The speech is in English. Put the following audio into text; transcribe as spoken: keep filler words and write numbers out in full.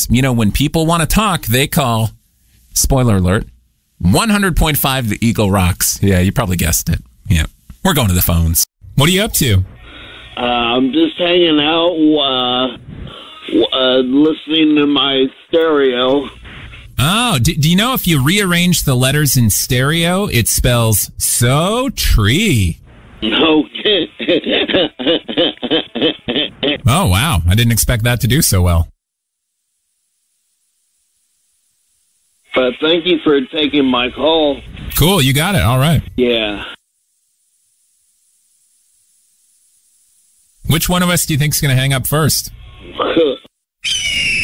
because, you know, when people want to talk, they call, spoiler alert, one hundred point five The Eagle rocks. Yeah, you probably guessed it. Yeah. We're going to the phones. What are you up to? Uh, I'm just hanging out, uh, uh, listening to my stereo. Oh, do, do you know if you rearrange the letters in stereo, it spells so tree? No. Oh, wow. I didn't expect that to do so well. But thank you for taking my call. Cool, you got it. All right. Yeah. Which one of us do you think is going to hang up first?